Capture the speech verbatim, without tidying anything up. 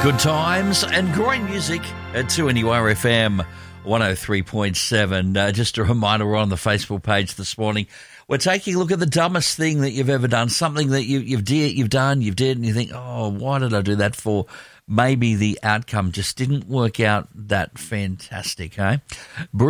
Good times and great music at two N U R F M one oh three point seven. Uh, just a reminder, we're on the Facebook page this morning. We're taking a look at the dumbest thing that you've ever done, something that you, you've did, you've done, you've did, and you think, oh, why did I do that for? Maybe the outcome just didn't work out that fantastic, eh?